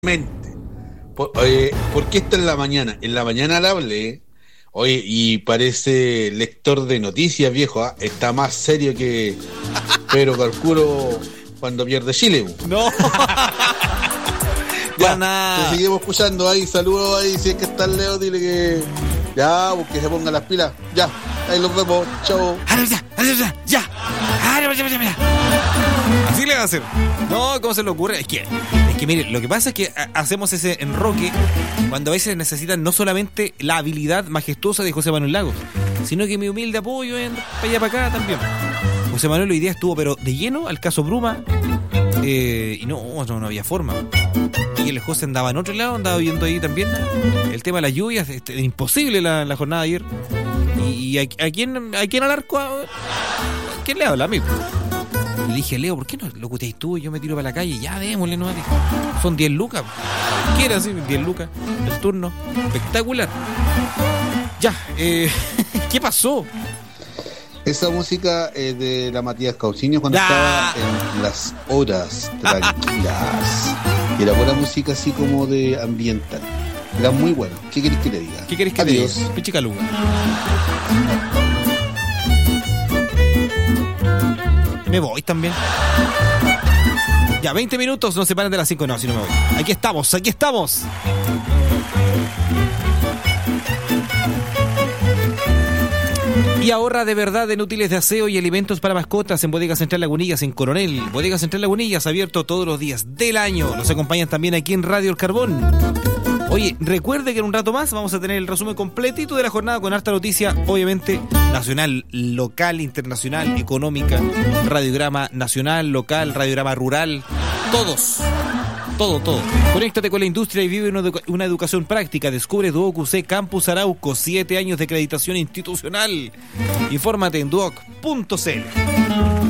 Porque esta es la mañana. En la mañana la hablé. Oye, y parece lector de noticias, viejo. Está más serio que Pedro Calculo cuando pierde Chile. No. Ya nada. Te seguimos escuchando ahí. Saludos ahí. Si es que está el Leo, dile que ya, que se pongan las pilas. Ya, ahí los vemos. Chao. Ya. Así le va a hacer. No, ¿cómo se le ocurre? Es que mire, lo que pasa es que hacemos ese enroque cuando a veces necesitan no solamente la habilidad majestuosa de José Manuel Lagos, sino que mi humilde apoyo en para allá para acá también. José Manuel hoy día estuvo pero de lleno al caso Bruma y no había forma. Y el José andaba en otro lado, andaba viendo ahí también el tema de las lluvias, imposible la jornada de ayer. ¿Y a quién al arco? ¿A quién le habla a mí? Le dije, Leo, ¿por qué no lo cutéis tú y yo me tiro para la calle? Ya, démosle, no, son 10 lucas. Cualquiera, sí, 10 lucas. El turno. Espectacular. Ya, ¿qué pasó? Esa música es de la Matías Cauciño cuando estaba en las horas tranquilas. Y era buena música así como de ambiental. Era muy bueno. ¿Qué querés que le diga? ¿Qué querés que le diga? Pichicalunga. Me voy también. Ya, 20 minutos nos separan de las 5. No, si no me voy. Aquí estamos. Y ahorra de verdad en útiles de aseo y alimentos para mascotas en Bodega Central Lagunillas, en Coronel. Bodega Central Lagunillas, abierto todos los días del año. Nos acompañan también aquí en Radio El Carbón. Oye, recuerde que en un rato más vamos a tener el resumen completito de la jornada con harta noticia, obviamente, nacional, local, internacional, económica, radiograma nacional, local, radiograma rural, todos. Todo. Conéctate con la industria y vive una educación práctica. Descubre Duoc UC Campus Arauco, 7 años de acreditación institucional. Infórmate en duoc.cl.